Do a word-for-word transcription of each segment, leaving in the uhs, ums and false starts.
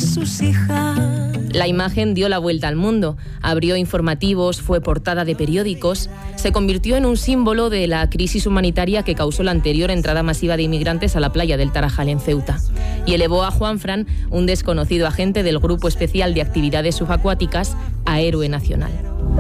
sus hijas. La imagen dio la vuelta al mundo, abrió informativos, fue portada de periódicos, se convirtió en un símbolo de la crisis humanitaria que causó la anterior entrada masiva de inmigrantes a la playa del Tarajal en Ceuta, y elevó a Juanfran, un desconocido agente del Grupo Especial de Actividades Subacuáticas, a héroe nacional.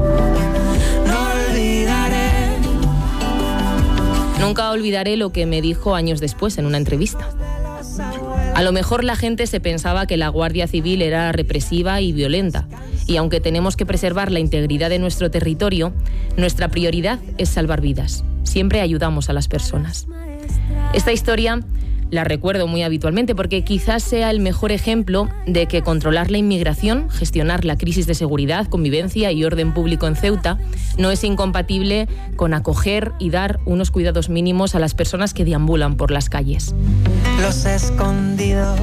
Nunca olvidaré lo que me dijo años después en una entrevista. A lo mejor la gente se pensaba que la Guardia Civil era represiva y violenta, y aunque tenemos que preservar la integridad de nuestro territorio, nuestra prioridad es salvar vidas. Siempre ayudamos a las personas. Esta historia la recuerdo muy habitualmente porque quizás sea el mejor ejemplo de que controlar la inmigración, gestionar la crisis de seguridad, convivencia y orden público en Ceuta no es incompatible con acoger y dar unos cuidados mínimos a las personas que deambulan por las calles. Los escondidos,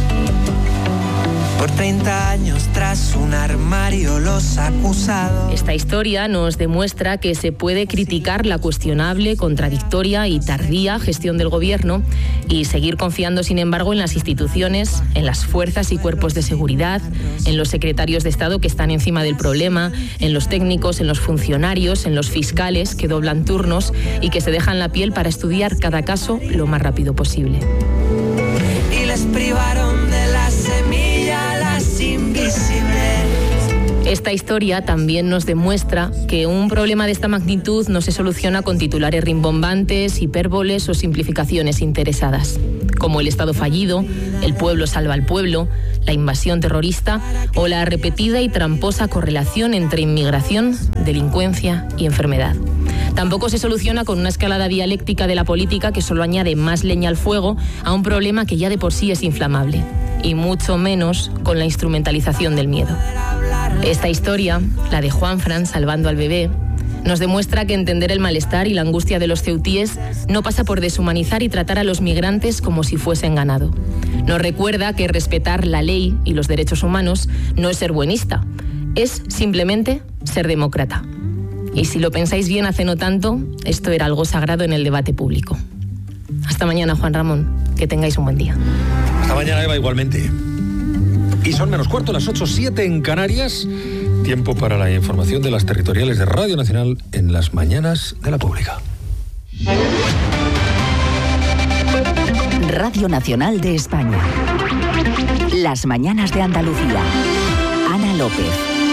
por treinta años tras un armario los acusados. Esta historia nos demuestra que se puede criticar la cuestionable, contradictoria y tardía gestión del gobierno y seguir confiando, sin embargo, en las instituciones, en las fuerzas y cuerpos de seguridad, en los secretarios de Estado que están encima del problema, en los técnicos, en los funcionarios, en los fiscales que doblan turnos y que se dejan la piel para estudiar cada caso lo más rápido posible. Y les privaron de la semilla las invisibles. Esta historia también nos demuestra que un problema de esta magnitud no se soluciona con titulares rimbombantes, hipérboles o simplificaciones interesadas, como el Estado fallido, el pueblo salva al pueblo, la invasión terrorista o la repetida y tramposa correlación entre inmigración, delincuencia y enfermedad. Tampoco se soluciona con una escalada dialéctica de la política que solo añade más leña al fuego a un problema que ya de por sí es inflamable, y mucho menos con la instrumentalización del miedo. Esta historia, la de Juanfran salvando al bebé, nos demuestra que entender el malestar y la angustia de los ceutíes no pasa por deshumanizar y tratar a los migrantes como si fuesen ganado. Nos recuerda que respetar la ley y los derechos humanos no es ser buenista, es simplemente ser demócrata. Y si lo pensáis bien, hace no tanto, esto era algo sagrado en el debate público. Hasta mañana, Juan Ramón. Que tengáis un buen día. Hasta mañana, Eva, igualmente. Y son menos cuarto, las ocho siete en Canarias. Tiempo para la información de las territoriales de Radio Nacional en las mañanas de la Pública. Radio Nacional de España. Las mañanas de Andalucía. Ana López.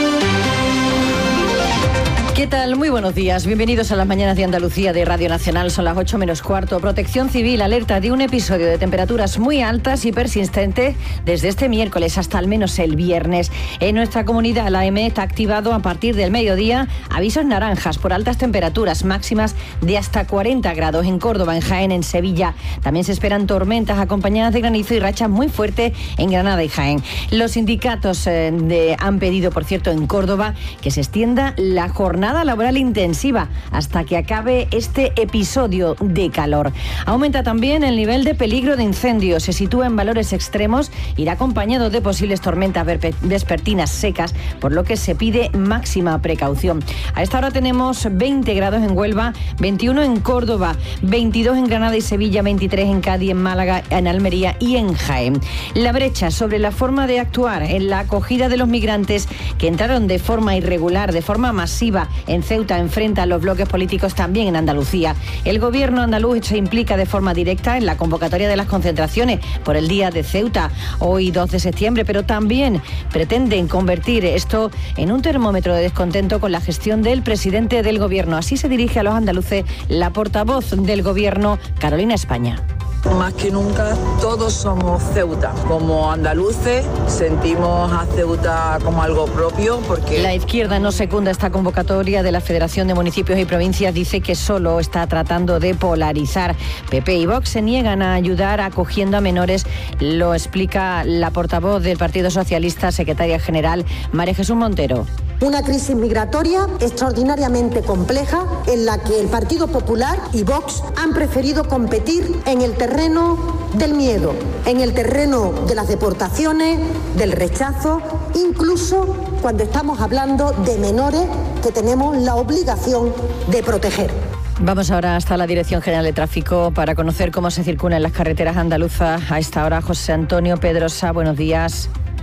¿Qué tal? Muy buenos días. Bienvenidos a las mañanas de Andalucía de Radio Nacional. Son las ocho menos cuarto. Protección Civil alerta de un episodio de temperaturas muy altas y persistentes desde este miércoles hasta al menos el viernes. En nuestra comunidad, la A E M E T ha activado a partir del mediodía avisos naranjas por altas temperaturas máximas de hasta cuarenta grados en Córdoba, en Jaén, en Sevilla. También se esperan tormentas acompañadas de granizo y rachas muy fuertes en Granada y Jaén. Los sindicatos eh, de, han pedido, por cierto, en Córdoba que se extienda la jornada laboral intensiva hasta que acabe este episodio de calor. Aumenta también el nivel de peligro de incendio, se sitúa en valores extremos, irá acompañado de posibles tormentas vespertinas secas, por lo que se pide máxima precaución. A esta hora tenemos veinte grados en Huelva, veintiuno en Córdoba, veintidós en Granada y Sevilla, veintitrés en Cádiz, en Málaga, en Almería y en Jaén. La brecha sobre la forma de actuar en la acogida de los migrantes que entraron de forma irregular, de forma masiva en Ceuta, enfrenta a los bloques políticos también en Andalucía. El gobierno andaluz se implica de forma directa en la convocatoria de las concentraciones por el Día de Ceuta, hoy dos de septiembre, pero también pretenden convertir esto en un termómetro de descontento con la gestión del presidente del gobierno. Así se dirige a los andaluces la portavoz del gobierno, Carolina España. Más que nunca, todos somos Ceuta. Como andaluces, sentimos a Ceuta como algo propio porque... La izquierda no secunda esta convocatoria de la Federación de Municipios y Provincias. Dice que solo está tratando de polarizar. P P y Vox se niegan a ayudar acogiendo a menores. Lo explica la portavoz del Partido Socialista, secretaria general, María Jesús Montero. Una crisis migratoria extraordinariamente compleja en la que el Partido Popular y Vox han preferido competir en el terreno del miedo, en el terreno de las deportaciones, del rechazo, incluso cuando estamos hablando de menores que tenemos la obligación de proteger. Vamos ahora hasta la Dirección General de Tráfico para conocer cómo se circula en las carreteras andaluzas a esta hora. José Antonio Pedrosa, buenos días.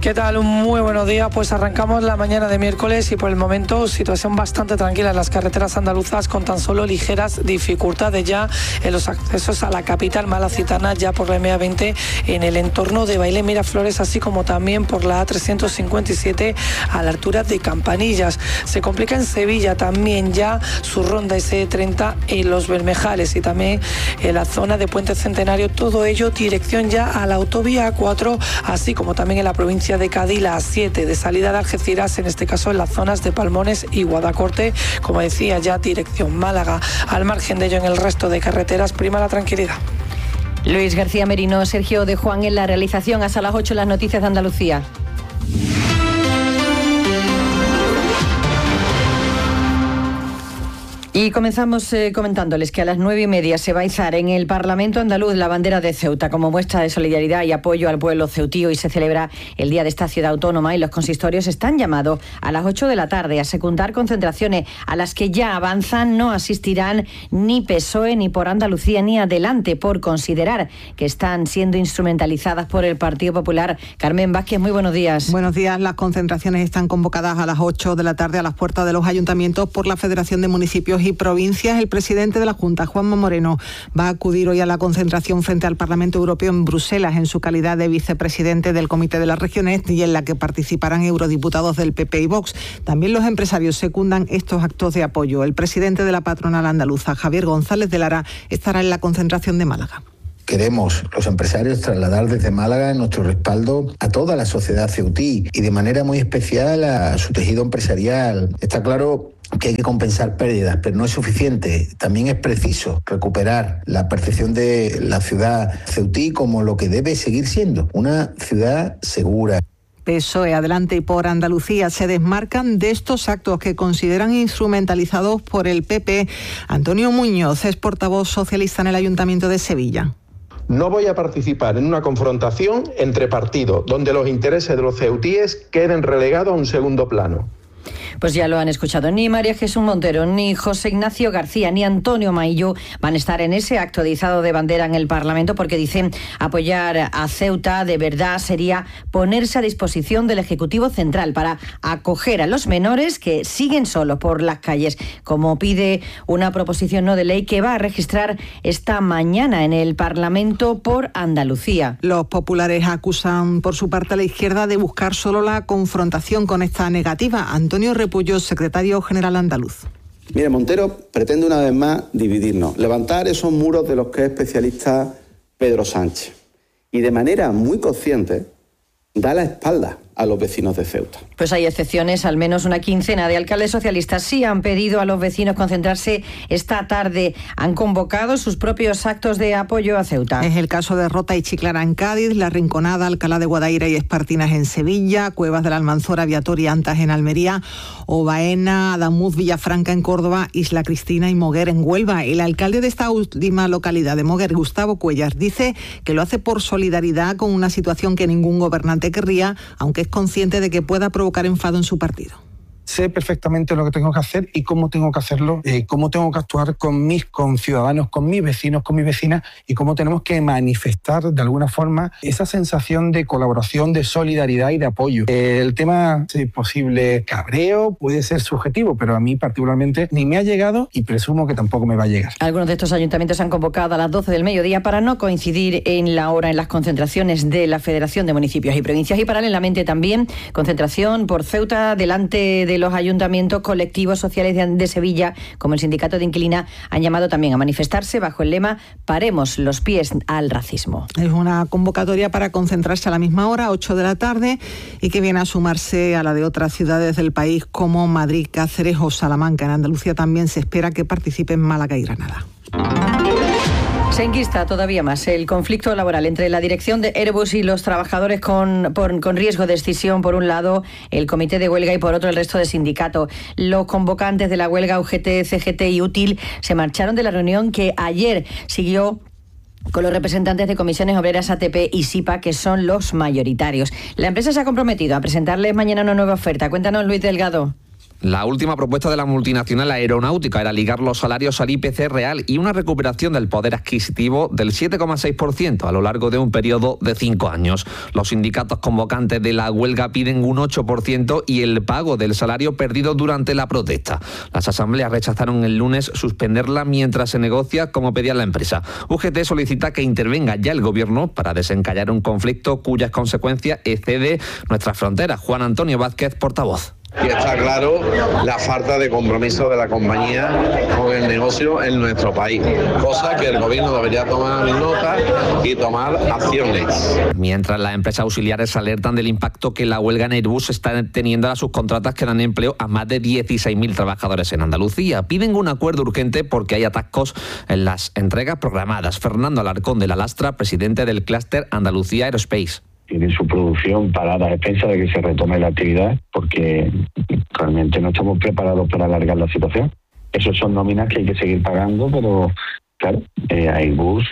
¿Qué tal? Muy buenos días. Pues arrancamos la mañana de miércoles y por el momento situación bastante tranquila en las carreteras andaluzas, con tan solo ligeras dificultades ya en los accesos a la capital malacitana, ya por la M A veinte en el entorno de Bailén Miraflores, así como también por la A trescientos cincuenta y siete a la altura de Campanillas. Se complica en Sevilla también ya su ronda ese treinta en Los Bermejales y también en la zona de Puente Centenario, todo ello dirección ya a la autovía A cuatro, así como también en la provincia de Cádiz, la A siete de salida de Algeciras, en este caso en las zonas de Palmones y Guadacorte, como decía, ya dirección Málaga. Al margen de ello, en el resto de carreteras prima la tranquilidad. Luis García Merino, Sergio de Juan en la realización. Hasta las ocho las noticias de Andalucía. Y comenzamos eh, comentándoles que a las nueve y media se va a izar en el Parlamento andaluz la bandera de Ceuta como muestra de solidaridad y apoyo al pueblo ceutío, y se celebra el día de esta ciudad autónoma, y los consistorios están llamados a las ocho de la tarde a secundar concentraciones a las que ya avanzan. No asistirán ni P S O E, ni por Andalucía, ni Adelante, por considerar que están siendo instrumentalizadas por el Partido Popular. Carmen Vázquez, muy buenos días. Buenos días. Las concentraciones están convocadas a las ocho de la tarde a las puertas de los ayuntamientos por la Federación de Municipios y Provincias. El presidente de la Junta, Juanma Moreno, va a acudir hoy a la concentración frente al Parlamento Europeo en Bruselas en su calidad de vicepresidente del Comité de las Regiones, y en la que participarán eurodiputados del P P y Vox. También los empresarios secundan estos actos de apoyo. El presidente de la patronal andaluza, Javier González de Lara, estará en la concentración de Málaga. Queremos, los empresarios, trasladar desde Málaga nuestro respaldo a toda la sociedad ceutí y de manera muy especial a su tejido empresarial. Está claro que hay que compensar pérdidas, pero no es suficiente. También es preciso recuperar la percepción de la ciudad ceutí como lo que debe seguir siendo, una ciudad segura. P S O E, Adelante y por Andalucía se desmarcan de estos actos que consideran instrumentalizados por el P P. Antonio Muñoz es portavoz socialista en el Ayuntamiento de Sevilla. No voy a participar en una confrontación entre partidos donde los intereses de los ceutíes queden relegados a un segundo plano. Pues ya lo han escuchado, ni María Jesús Montero, ni José Ignacio García, ni Antonio Maillo van a estar en ese acto de izado de bandera en el Parlamento, porque dicen apoyar a Ceuta de verdad sería ponerse a disposición del Ejecutivo Central para acoger a los menores que siguen solos por las calles, como pide una proposición no de ley que va a registrar esta mañana en el Parlamento por Andalucía. Los populares acusan por su parte a la izquierda de buscar solo la confrontación con esta negativa. Antonio Repullo, secretario general andaluz. Mire, Montero pretende una vez más dividirnos, levantar esos muros de los que es especialista Pedro Sánchez, y de manera muy consciente da la espalda a los vecinos de Ceuta. Pues hay excepciones. Al menos una quincena de alcaldes socialistas sí han pedido a los vecinos concentrarse esta tarde. Han convocado sus propios actos de apoyo a Ceuta. Es el caso de Rota y Chiclana en Cádiz, La Rinconada, Alcalá de Guadaira y Espartinas en Sevilla, Cuevas de la Almanzora, Viator y Antas en Almería, Obaena, Adamuz, Villafranca en Córdoba, Isla Cristina y Moguer en Huelva. El alcalde de esta última localidad de Moguer, Gustavo Cuellar, dice que lo hace por solidaridad con una situación que ningún gobernante querría, aunque es consciente de que pueda provocar enfado en su partido. Sé perfectamente lo que tengo que hacer y cómo tengo que hacerlo, eh, cómo tengo que actuar con mis conciudadanos, con mis vecinos, con mis vecinas, y cómo tenemos que manifestar de alguna forma esa sensación de colaboración, de solidaridad y de apoyo. Eh, el tema, si es posible, cabreo, puede ser subjetivo, pero a mí particularmente ni me ha llegado y presumo que tampoco me va a llegar. Algunos de estos ayuntamientos han convocado a las doce del mediodía para no coincidir en la hora en las concentraciones de la Federación de Municipios y Provincias, y paralelamente también concentración por Ceuta delante de los ayuntamientos. Colectivos sociales de, de Sevilla, como el Sindicato de Inquilinas, han llamado también a manifestarse bajo el lema "Paremos los pies al racismo". Es una convocatoria para concentrarse a la misma hora, ocho de la tarde, y que viene a sumarse a la de otras ciudades del país como Madrid, Cáceres o Salamanca. En Andalucía también se espera que participen Málaga y Granada. Se enquista todavía más el conflicto laboral entre la dirección de Airbus y los trabajadores con, por, con riesgo de escisión, por un lado, el comité de huelga, y por otro el resto de sindicatos. Los convocantes de la huelga U G T, C G T y Útil se marcharon de la reunión que ayer siguió con los representantes de comisiones obreras A T P y SIPA, que son los mayoritarios. La empresa se ha comprometido a presentarles mañana una nueva oferta. Cuéntanos, Luis Delgado. La última propuesta de la multinacional aeronáutica era ligar los salarios al I P C real y una recuperación del poder adquisitivo del siete coma seis por ciento a lo largo de un periodo de cinco años. Los sindicatos convocantes de la huelga piden un ocho por ciento y el pago del salario perdido durante la protesta. Las asambleas rechazaron el lunes suspenderla mientras se negocia, como pedía la empresa. U G T solicita que intervenga ya el gobierno para desencallar un conflicto cuyas consecuencias excede nuestras fronteras. Juan Antonio Vázquez, portavoz. Y está claro la falta de compromiso de la compañía con el negocio en nuestro país, cosa que el gobierno debería tomar nota y tomar acciones. Mientras las empresas auxiliares alertan del impacto que la huelga en Airbus está teniendo a las subcontratas que dan empleo a más de dieciséis mil trabajadores en Andalucía. Piden un acuerdo urgente porque hay atascos en las entregas programadas. Fernando Alarcón de la Lastra, presidente del clúster Andalucía Aerospace. Tienen su producción parada a expensas de que se retome la actividad porque realmente no estamos preparados para alargar la situación. Esas son nóminas que hay que seguir pagando, pero claro, eh, Airbus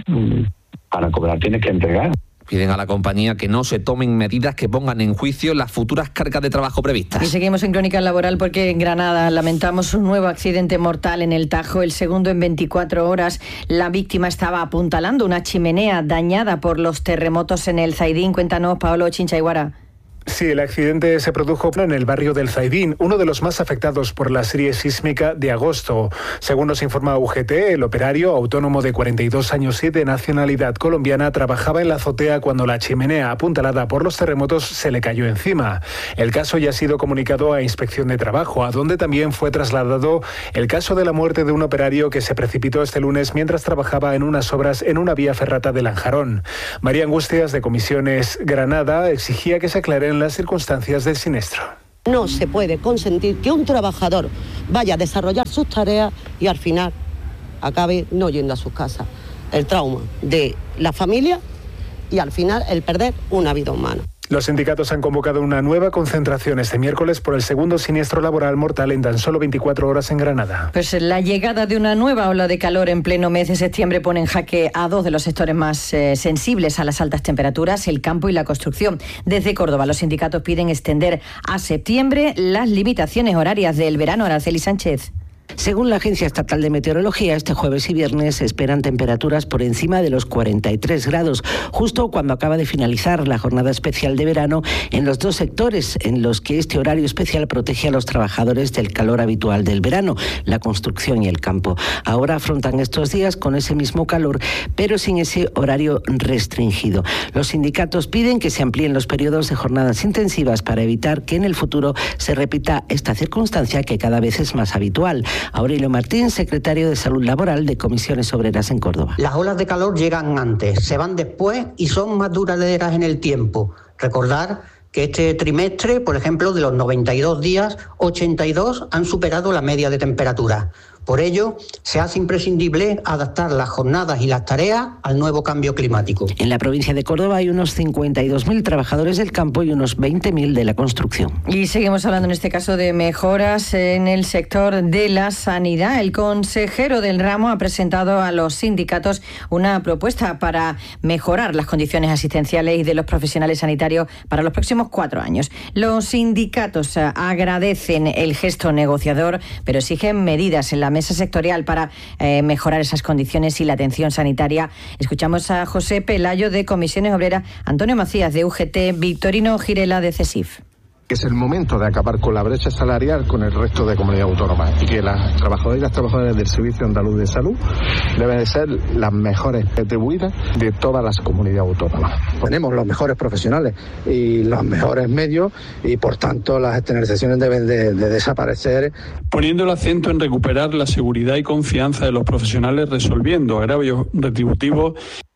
para cobrar tienes que entregar. Piden a la compañía que no se tomen medidas que pongan en juicio las futuras cargas de trabajo previstas. Y seguimos en Crónica Laboral porque en Granada lamentamos un nuevo accidente mortal en el Tajo, el segundo en veinticuatro horas. La víctima estaba apuntalando una chimenea dañada por los terremotos en el Zaidín. Cuéntanos, Paolo Chinchaiguara. Sí, el accidente se produjo en el barrio del Zaidín, uno de los más afectados por la serie sísmica de agosto. Según nos informa U G T, el operario, autónomo de cuarenta y dos años y de nacionalidad colombiana, trabajaba en la azotea cuando la chimenea apuntalada por los terremotos se le cayó encima. El caso ya ha sido comunicado a Inspección de Trabajo, a donde también fue trasladado el caso de la muerte de un operario que se precipitó este lunes mientras trabajaba en unas obras en una vía ferrata de Lanjarón. María Angustias, de Comisiones Granada, exigía que se aclaren las circunstancias del siniestro. No se puede consentir que un trabajador vaya a desarrollar sus tareas y al final acabe no yendo a sus casas. El trauma de la familia y al final el perder una vida humana. Los sindicatos han convocado una nueva concentración este miércoles por el segundo siniestro laboral mortal en tan solo veinticuatro horas en Granada. Pues la llegada de una nueva ola de calor en pleno mes de septiembre pone en jaque a dos de los sectores más eh, sensibles a las altas temperaturas, el campo y la construcción. Desde Córdoba, los sindicatos piden extender a septiembre las limitaciones horarias del verano. Araceli Sánchez. Según la Agencia Estatal de Meteorología, este jueves y viernes se esperan temperaturas por encima de los cuarenta y tres grados, justo cuando acaba de finalizar la jornada especial de verano en los dos sectores en los que este horario especial protege a los trabajadores del calor habitual del verano, la construcción y el campo. Ahora afrontan estos días con ese mismo calor, pero sin ese horario restringido. Los sindicatos piden que se amplíen los periodos de jornadas intensivas para evitar que en el futuro se repita esta circunstancia que cada vez es más habitual. Aurelio Martín, secretario de Salud Laboral de Comisiones Obreras en Córdoba. Las olas de calor llegan antes, se van después y son más duraderas en el tiempo. Recordar que este trimestre, por ejemplo, de los noventa y dos días, ochenta y dos han superado la media de temperatura. Por ello, se hace imprescindible adaptar las jornadas y las tareas al nuevo cambio climático. En la provincia de Córdoba hay unos cincuenta y dos mil trabajadores del campo y unos veinte mil de la construcción. Y seguimos hablando en este caso de mejoras en el sector de la sanidad. El consejero del ramo ha presentado a los sindicatos una propuesta para mejorar las condiciones asistenciales y de los profesionales sanitarios para los próximos cuatro años. Los sindicatos agradecen el gesto negociador, pero exigen medidas en la mesa sectorial para eh, mejorar esas condiciones y la atención sanitaria. Escuchamos a José Pelayo de Comisiones Obreras, Antonio Macías de U G T, Victorino Girela de CESIF. Es el momento de acabar con la brecha salarial con el resto de comunidades autónomas y que las trabajadoras y las trabajadoras del Servicio Andaluz de Salud deben de ser las mejores retribuidas de todas las comunidades autónomas. Tenemos los mejores profesionales y los mejores medios y por tanto las externalizaciones deben de, de desaparecer. Poniendo el acento en recuperar la seguridad y confianza de los profesionales resolviendo agravios retributivos.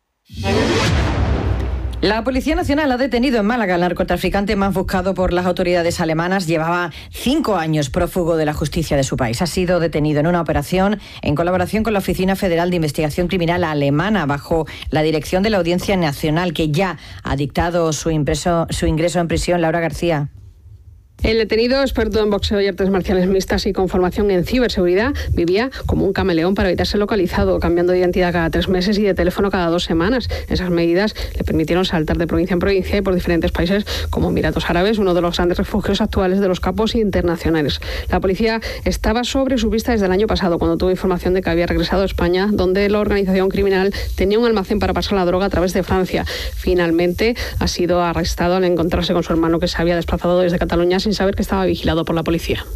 La Policía Nacional ha detenido en Málaga al narcotraficante más buscado por las autoridades alemanas. Llevaba cinco años prófugo de la justicia de su país. Ha sido detenido en una operación en colaboración con la Oficina Federal de Investigación Criminal alemana bajo la dirección de la Audiencia Nacional, que ya ha dictado su, impreso, su ingreso en prisión. Laura García. El detenido, experto en boxeo y artes marciales mixtas y con formación en ciberseguridad, vivía como un camaleón para evitar ser localizado, cambiando de identidad cada tres meses y de teléfono cada dos semanas. Esas medidas le permitieron saltar de provincia en provincia y por diferentes países como Emiratos Árabes, uno de los grandes refugios actuales de los capos internacionales. La policía estaba sobre su vista desde el año pasado, cuando tuvo información de que había regresado a España, donde la organización criminal tenía un almacén para pasar la droga a través de Francia. Finalmente ha sido arrestado al encontrarse con su hermano, que se había desplazado desde Cataluña sin saber que estaba vigilado por la policía.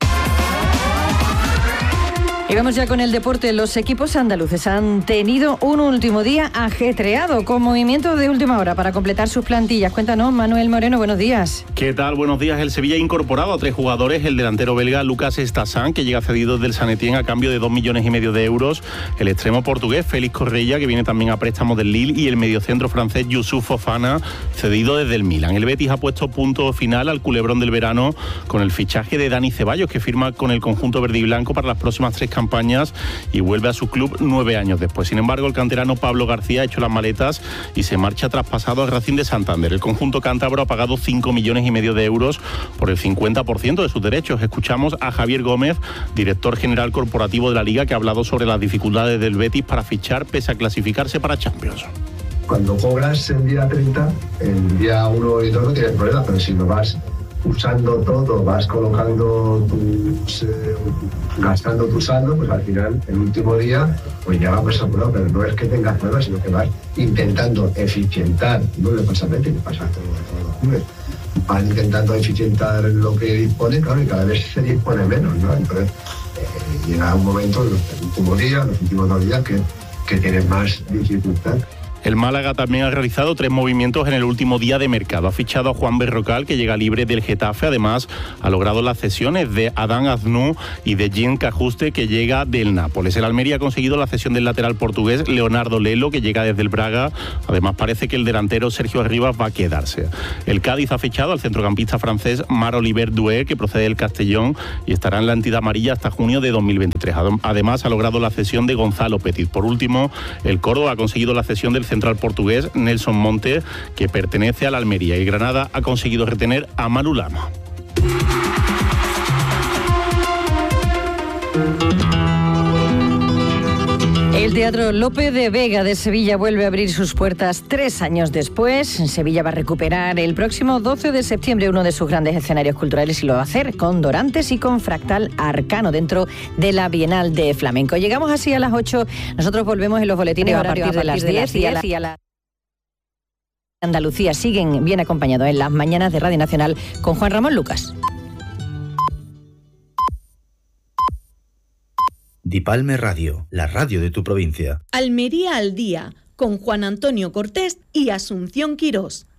Y vamos ya con el deporte. Los equipos andaluces han tenido un último día ajetreado, con movimiento de última hora para completar sus plantillas. Cuéntanos, Manuel Moreno, buenos días. ¿Qué tal? Buenos días. El Sevilla ha incorporado a tres jugadores: el delantero belga Lucas Estassán, que llega cedido del San Etienne a cambio de dos millones y medio de euros, el extremo portugués Félix Correia, que viene también a préstamo del Lille, y el mediocentro francés Youssouf Fofana, cedido desde el Milan. El Betis ha puesto punto final al culebrón del verano con el fichaje de Dani Ceballos, que firma con el conjunto verde y blanco para las próximas tres campañas y vuelve a su club nueve años después. Sin embargo, el canterano Pablo García ha hecho las maletas y se marcha traspasado al Racing de Santander. El conjunto cántabro ha pagado cinco millones y medio de euros por el cincuenta por ciento de sus derechos. Escuchamos a Javier Gómez, director general corporativo de la Liga, que ha hablado sobre las dificultades del Betis para fichar pese a clasificarse para Champions. Cuando cobras el día treinta, el día uno y dos no tienes problema, pero si lo vas usando todo, vas colocando tus, eh, gastando tu saldo, pues al final, el último día, pues ya va pues apurado, pero no es que tengas pruebas, sino que vas intentando eficientar, no le pasa a Betis, le pasa a todos los clubes, van intentando eficientar lo que dispone, claro, y cada vez se dispone menos, ¿no? Entonces, eh, llega un momento, en los últimos días, los últimos dos días, que, que tienes más dificultad. El Málaga también ha realizado tres movimientos en el último día de mercado. Ha fichado a Juan Berrocal, que llega libre del Getafe. Además, ha logrado las cesiones de Adán Aznou y de Jean Cajuste, que llega del Nápoles. El Almería ha conseguido la cesión del lateral portugués Leonardo Lelo, que llega desde el Braga. Además, parece que el delantero Sergio Arribas va a quedarse. El Cádiz ha fichado al centrocampista francés Marc-Olivier Doué, que procede del Castellón y estará en la entidad amarilla hasta junio de dos mil veintitrés. Además, ha logrado la cesión de Gonzalo Petit. Por último, el Córdoba ha conseguido la cesión del central portugués Nelson Monte, que pertenece a la Almería, y Granada ha conseguido retener a Manu Lama. El Teatro Lope de Vega de Sevilla vuelve a abrir sus puertas tres años después. Sevilla va a recuperar el próximo doce de septiembre uno de sus grandes escenarios culturales, y lo va a hacer con Dorantes y con Fractal Arcano dentro de la Bienal de Flamenco. Llegamos así a las ocho. Nosotros volvemos en los boletines a partir de las diez y a la... y a la... Andalucía siguen bien acompañados en las mañanas de Radio Nacional con Juan Ramón Lucas. Dipalme Radio, la radio de tu provincia. Almería al día, con Juan Antonio Cortés y Asunción Quirós.